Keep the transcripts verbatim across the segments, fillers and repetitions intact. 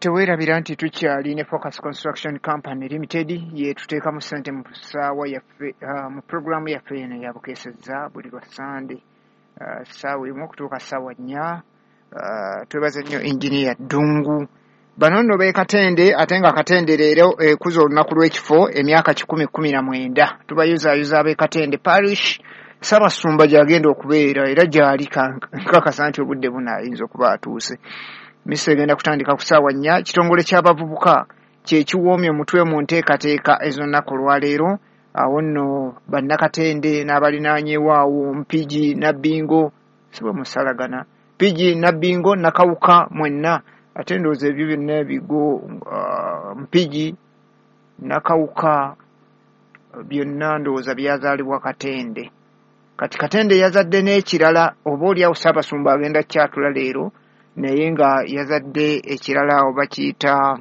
teweerabira nti tukyali ne Focus Construction Company Limited ye tuteeka mu ssente mu ssaawa yaffe uh, mu programu yaffe eno ya bukeesezza buli lwa Sunday uh, ssaawa emu okutuuka ssaawa nnya. Uh, twebaza nnyo engineer Ddungu bano nno b'e Katende ate nga Katende leero ekuza eh, olunaku lw'ekifo emyaka kikumi kkumi na mwenda tubayuzaayuza ab'e Katende parish Ssaabasumba gy'agenda okubeera era gy'ali nkakasa nti obudde bunaayinza okuba atuuse. Misa egenda kutandika ku ssaawa nnya. Kitongole ky'abavubuka kye kiwoomye omutwe mu nteekateeka ez'olunaku olwaleero. Awo nno bannakatende n'abalinaanyeewaawo Mpigi Nabbingo si bwe musalagana Mpigi Nabbingo Nakawuka mwenna ate ndowooza ebyo byonna ebigo uh, Mpigi Nakawuka byonna ndowooza byazaalibwa Katende. Kati Katende yazadde n'ekirala oba oliawo Ssaabasumba agenda kyatula leero naye nga yazadde ekirala oba kiyita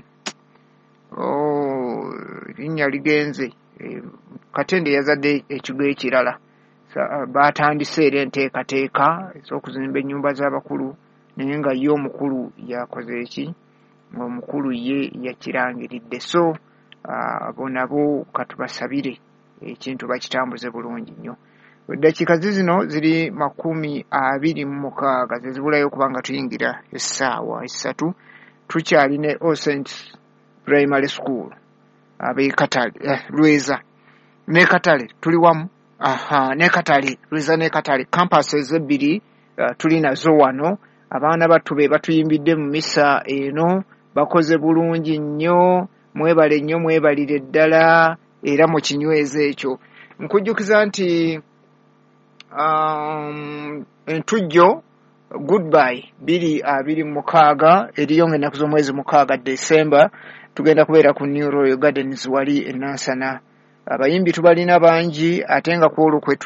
oh, linnya ligenze e, Katende yazadde ekigo ekirala baatandise era enteekateeka ez'okuzimba ennyumba z'abakulu naye nga ye omukulu yakoze eki omukulu ye yakirangiridde. So abo nabo katubasabire ekintu bakitambuze bulungi nnyo. Eddakiika zino ziri makumi abiri mu mukaaga ze zibulayo kubanga tuyingira essaawa essatu. Tukyali ne All Saints Primary School ab'e Katale eh, Lweza ne Katale tuli wamu. Aha, ne Katale Lweza ne Katale campuses ebbiri uh, tuli nazo wano. Abaana battu be batuyimbidde mu misa eno bakoze bulungi nnyo. Mwebale nnyo mwebalire ddala era mu kinyweza ekyo. Nkujjukiza nti Um, entujjo goodbye biri abiri mukaaga eriyo ng'ennaku z'omwezi mukaaga December tugenda kubeera ku New Royal Gardens wali e Nansana. Abayimbi tubalina bangi ate nga kwolwo kwe